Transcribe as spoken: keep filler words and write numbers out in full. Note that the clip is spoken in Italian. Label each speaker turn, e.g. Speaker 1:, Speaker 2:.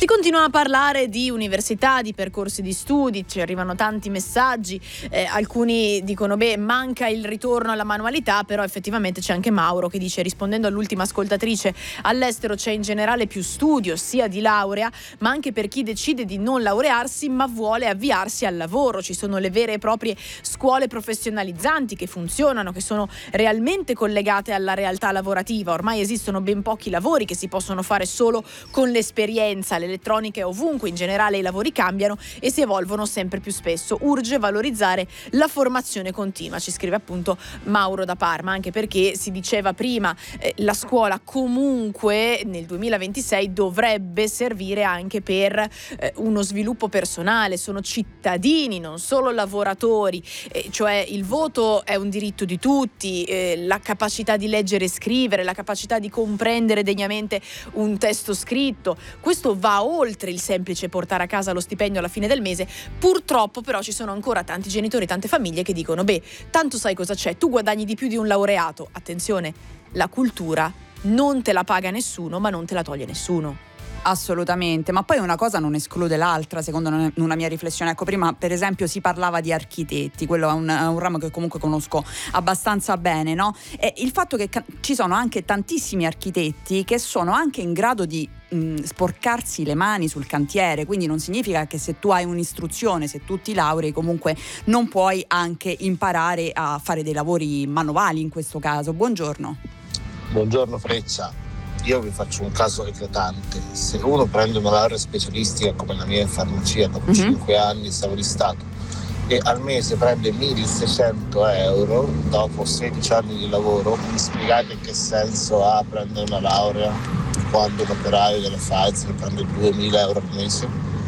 Speaker 1: continua a parlare di università, di percorsi di studi, ci arrivano tanti messaggi, eh, alcuni dicono beh manca il ritorno alla manualità, però effettivamente c'è anche Mauro che dice, rispondendo all'ultima ascoltatrice, all'estero c'è in generale più studio sia di laurea ma anche per chi decide di non laurearsi ma vuole avviarsi al lavoro. Ci sono le vere e proprie scuole professionalizzanti che funzionano, che sono realmente collegate alla realtà lavorativa. Ormai esistono ben pochi lavori che si possono fare solo con l'esperienza, l'elettronica è ovunque, in generale i lavori cambiano e si evolvono sempre più spesso. Urge valorizzare la formazione continua, ci scrive appunto Mauro da Parma, anche perché si diceva prima eh, la scuola comunque nel duemilaventisei dovrebbe servire anche per eh, uno sviluppo personale. Sono cittadini, non solo lavoratori, eh, cioè il voto è un diritto di tutti, eh, la capacità di leggere e scrivere, la capacità di comprendere degnamente un testo scritto, questo va oltre il semplice portare a casa lo stipendio alla fine del mese. Purtroppo però ci sono ancora tanti genitori, tante famiglie che dicono beh, tanto sai cosa c'è, tu guadagni di più di un laureato. Attenzione, la cultura non te la paga nessuno ma non te la toglie nessuno.
Speaker 2: Assolutamente, ma poi una cosa non esclude l'altra, secondo una mia riflessione. Ecco, prima per esempio si parlava di architetti, quello è un, è un ramo che comunque conosco abbastanza bene, no? E il fatto che ca- ci sono anche tantissimi architetti che sono anche in grado di mh, sporcarsi le mani sul cantiere, quindi non significa che se tu hai un'istruzione, se tu ti laurei, comunque non puoi anche imparare a fare dei lavori manuali in questo caso. Buongiorno.
Speaker 3: Buongiorno Freccia. Io vi faccio un caso eclatante. Se uno prende una laurea specialistica come la mia in farmacia dopo mm-hmm. cinque anni stavo di Stato e al mese prende milleseicento euro dopo sedici anni di lavoro, mi spiegate che senso ha prendere una laurea quando un operaio della Pfizer prende duemila euro al mese?